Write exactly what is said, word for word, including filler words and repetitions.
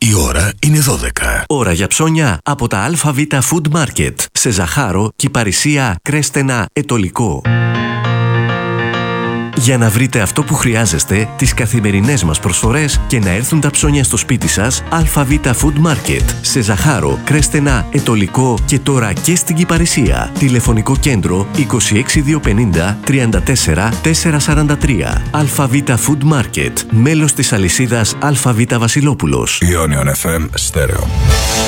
Η ώρα είναι δώδεκα. Ώρα για ψώνια από τα ΑΒ Food Market σε Ζαχάρο, Κυπαρισία, Κρέστενα, Ετωλικό. Για να βρείτε αυτό που χρειάζεστε, τις καθημερινές μας προσφορές και να έρθουν τα ψώνια στο σπίτι σας, ΑΒ Food Market σε Ζαχάρο, Κρέστενα, Ετωλικό και τώρα και στην Κυπαρισία. Τηλεφωνικό κέντρο είκοσι έξι διακόσια πενήντα τριάντα τέσσερα τετρακόσια σαράντα τρία. ΑΒ Food Market, μέλος της αλυσίδας ΑΒ Βασιλόπουλος. Ionion εφ εμ Stereo.